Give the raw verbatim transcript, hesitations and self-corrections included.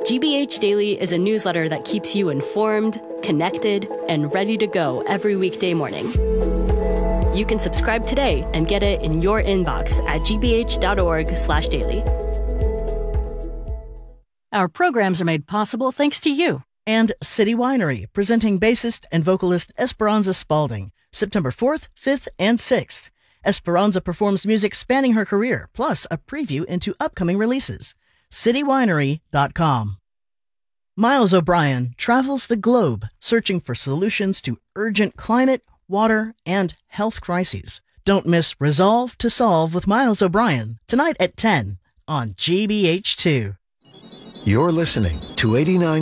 G B H Daily is a newsletter that keeps you informed, connected, and ready to go every weekday morning. You can subscribe today and get it in your inbox at gbh.org slash daily. Our programs are made possible thanks to you. And City Winery, presenting bassist and vocalist Esperanza Spalding, September fourth, fifth, and sixth. Esperanza performs music spanning her career, plus a preview into upcoming releases. city winery dot com. Miles O'Brien travels the globe searching for solutions to urgent climate, water, and health crises. Don't miss Resolve to Solve with Miles O'Brien tonight at ten on G B H two. You're listening to eighty-nine